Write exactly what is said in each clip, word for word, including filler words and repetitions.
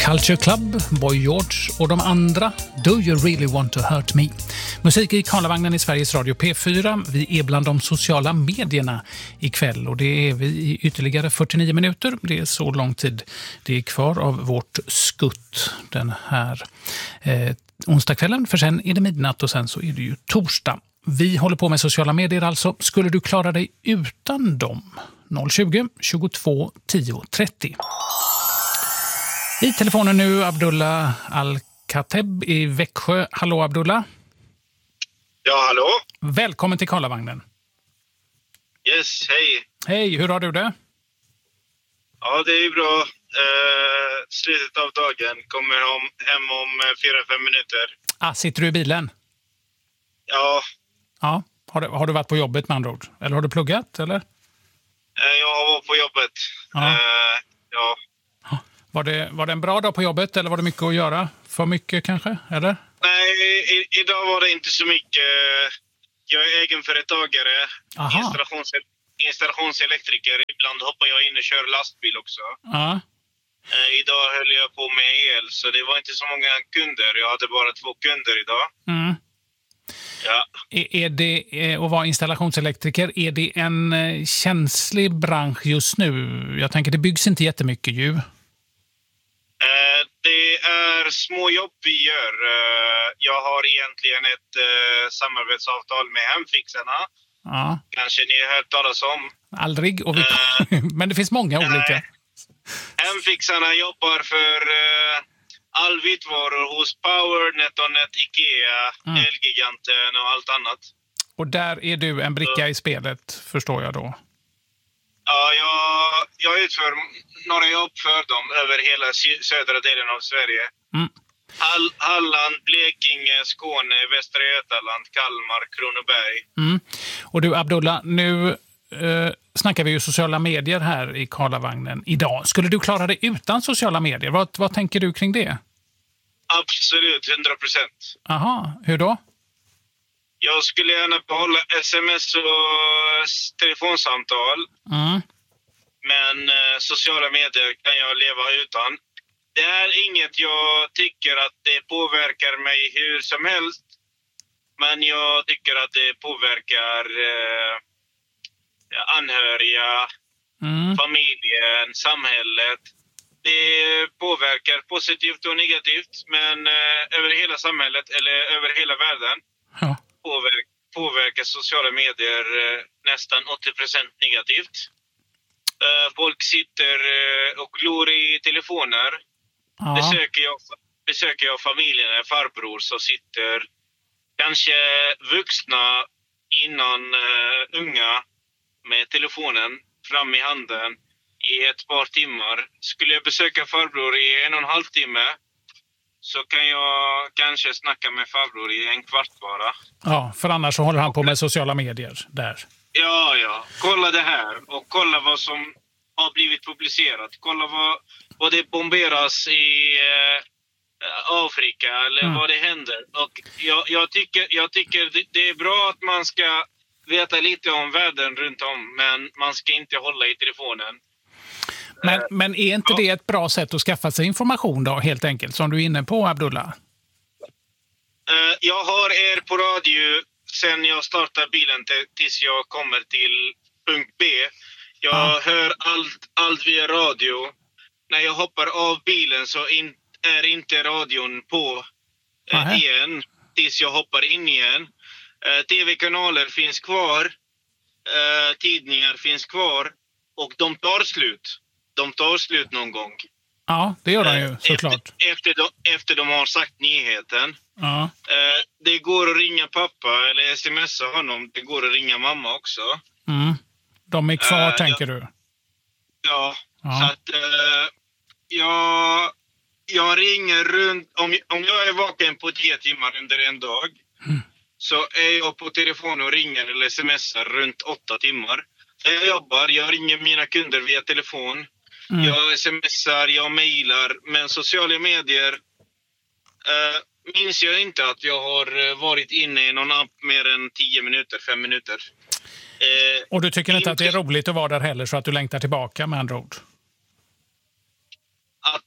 Culture Club, Boy George och de andra. Do you really want to hurt me? Musik i Karlavagnen i Sveriges Radio P fyra. Vi är bland de sociala medierna ikväll och det är vi i ytterligare fyrtionio minuter. Det är så lång tid det är kvar av vårt skutt den här eh, onsdagskvällen. För sen är det midnatt och sen så är det ju torsdag. Vi håller på med sociala medier alltså. Skulle du klara dig utan dem? noll tjugo, tjugotvå, tio, trettio. I telefonen nu Abdullah Al-Khateb i Växjö. Hallå Abdullah. Ja, hallå. Välkommen till Karlavagnen. Yes, hej. Hej, hur har du det? Ja, det är bra. Uh, slutet av dagen. Kommer om, hem om fyra fem minuter. Ah, sitter du i bilen? Ja. Ja. Har du, har du varit på jobbet med andra ord? Eller har du pluggat, eller? Uh, jag var på jobbet. Ja. Uh, ja. Var det, var det en bra dag på jobbet eller var det mycket att göra? För mycket kanske, eller? Nej, i, idag var det inte så mycket. Jag är egenföretagare, installations, installationselektriker. Ibland hoppar jag in och kör lastbil också. Ja. Uh, idag höll jag på med el, så det var inte så många kunder. Jag hade bara två kunder idag. Mm. Ja. Är, är det att vara installationselektriker, är det en känslig bransch just nu? Jag tänker det byggs inte jättemycket ju. Uh, det är små jobb vi gör. Uh, jag har egentligen ett uh, samarbetsavtal med Hemfixarna. Ja. Kanske ni har hört talas om. Aldrig, och vi... uh, men det finns många olika. Uh, Hemfixarna jobbar för uh, all vitvaror hos Power, NetOnNet, Ikea, mm. Elgiganten och allt annat. Och där är du en bricka uh. i spelet, förstår jag då. Ja, jag, jag utför några jobb för dem över hela södra delen av Sverige. Mm. Hall, Halland, Blekinge, Skåne, Västra Götaland, Kalmar, Kronoberg. Mm. Och du Abdullah, nu eh, snackar vi ju sociala medier här i Karlavagnen idag. Skulle du klara dig utan sociala medier? Vad, vad tänker du kring det? Absolut, hundra procent. Aha, hur då? Jag skulle gärna behålla sms och telefonsamtal. Mm. Men eh, sociala medier kan jag leva utan. Det är inget jag tycker att det påverkar mig hur som helst. Men jag tycker att det påverkar eh, anhöriga, mm. familjen, samhället. Det påverkar positivt och negativt. Men eh, över hela samhället eller över hela världen. Ja. Påverkar, påverkar sociala medier eh, nästan åttio procent negativt. Eh, folk sitter eh, och glor i telefoner. Ja. Besöker, jag, besöker jag familjen eller farbror så sitter kanske vuxna innan eh, unga med telefonen fram i handen i ett par timmar. Skulle jag besöka farbror i en och en halv timme så kan jag kanske snacka med farbror i en kvart bara. Ja, för annars så håller han på med sociala medier där. Ja, ja. Kolla det här och kolla vad som har blivit publicerat. Kolla vad, vad det bomberas i eh, Afrika eller mm. vad det händer. Och jag, jag tycker, jag tycker det, det är bra att man ska veta lite om världen runt om, men man ska inte hålla i telefonen. Men, men är inte ja. det ett bra sätt att skaffa sig information då, helt enkelt, som du är inne på, Abdullah? Uh, jag har er på radio sen jag startar bilen t- tills jag kommer till punkt B. Jag ja. hör allt, allt via radio. När jag hoppar av bilen så in, är inte radion på uh, igen tills jag hoppar in igen. Uh, tv-kanaler finns kvar. Uh, tidningar finns kvar. Och de tar slut. De tar slut någon gång. Ja, det gör de ju, såklart. Efter, efter, de, efter de har sagt nyheten. Ja. Eh, det går att ringa pappa eller smsa honom. Det går att ringa mamma också. Mm. De är kvar, eh, tänker jag, du? Ja, ja. så att eh, jag, jag ringer runt. Om, om jag är vaken på tio timmar under en dag mm. så är jag på telefon och ringer eller smsar runt åtta timmar. Jag jobbar, jag ringer mina kunder via telefon. Mm. Jag smsar, jag mejlar. Men sociala medier eh, minns jag inte att jag har varit inne i någon app mer än tio minuter, fem minuter. Eh, och du tycker inte att det är roligt att vara där heller så att du längtar tillbaka med andra ord? Att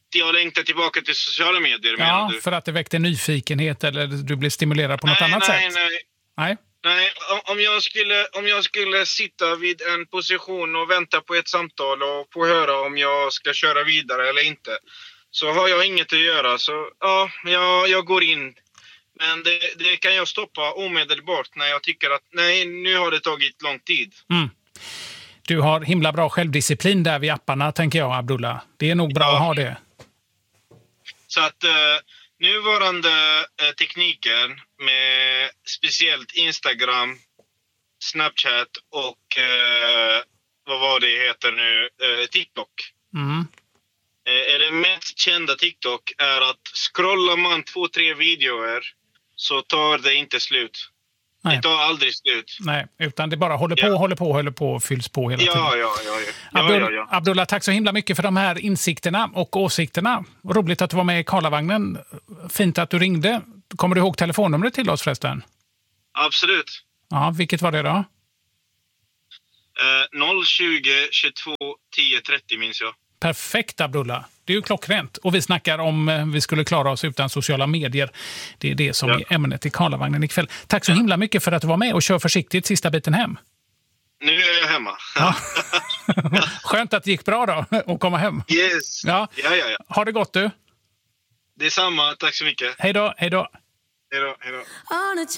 jag längtar tillbaka till sociala medier, ja, menar du? För att det väckte nyfikenhet eller du blev stimulerad på något nej, annat nej, sätt? Nej, nej. Nej, om jag, skulle, om jag skulle sitta vid en position och vänta på ett samtal och få höra om jag ska köra vidare eller inte, så har jag inget att göra. Så ja, jag, jag går in. Men det, det kan jag stoppa omedelbart när jag tycker att nej, nu har det tagit lång tid. Mm. Du har himla bra självdisciplin där vid apparna, tänker jag, Abdullah. Det är nog bra ja. att ha det. Så att uh, nuvarande uh, tekniken med speciellt Instagram, Snapchat och uh, vad var det heter nu, uh, TikTok. Mm. Uh, är det mest kända TikTok är att scrollar man två, tre videor så tar det inte slut. Nej. Det tar aldrig slut. Nej, utan det bara håller på, ja. håller på, håller på och fylls på hela ja, tiden. Ja, ja, ja. Abdul- ja, ja, ja. Abdullah, tack så himla mycket för de här insikterna och åsikterna. Roligt att du var med i Karlavagnen. Fint att du ringde. Kommer du ihåg telefonnumret till oss förresten? Absolut. Ja, vilket var det då? Eh, noll tjugo tjugotvå tio trettio minns jag. Perfekt, Abdullah. Det är ju klockrent. Och vi snackar om eh, vi skulle klara oss utan sociala medier. Det är det som ja. är ämnet i Karlavagnen ikväll. Tack så himla mycket för att du var med och kör försiktigt sista biten hem. Nu är jag hemma. Ja. Skönt att det gick bra då att komma hem. Yes. Ja. Ja, ja, ja. Ha det gott du. Det är samma. Tack så mycket. Hej då, hej då. Hej då, hej då.